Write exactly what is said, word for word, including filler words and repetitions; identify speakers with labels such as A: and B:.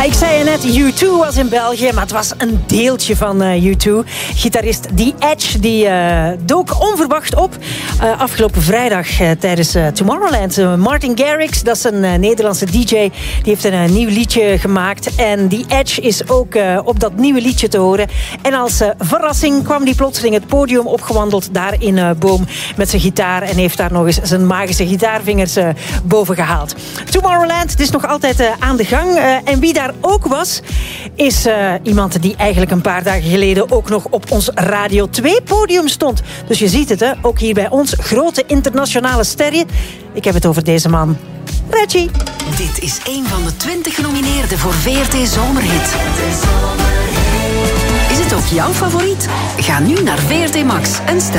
A: Ik zei je net, U twee was in België, maar het was een deeltje van uh, U twee. Gitarist The Edge die uh, dook onverwacht op. Uh, afgelopen vrijdag uh, tijdens uh, Tomorrowland. Uh, Martin Garrix, dat is een uh, Nederlandse D J, die heeft een uh, nieuw liedje gemaakt. En The Edge is ook uh, op dat nieuwe liedje te horen. En als uh, verrassing kwam die plotseling het podium opgewandeld daar in uh, Boom met zijn gitaar en heeft daar nog eens zijn magische gitaarvingers uh, boven gehaald. Tomorrowland, het is nog altijd uh, aan de gang. Uh, en wie daar ook was, is uh, iemand die eigenlijk een paar dagen geleden ook nog op ons Radio twee podium stond. Dus je ziet het, hè? Ook hier bij ons, grote internationale sterren. Ik heb het over deze man, Reggie.
B: Dit is een van de twintig genomineerden voor V R T Zomerhit. Is het ook jouw favoriet? Ga nu naar V R T Max en stem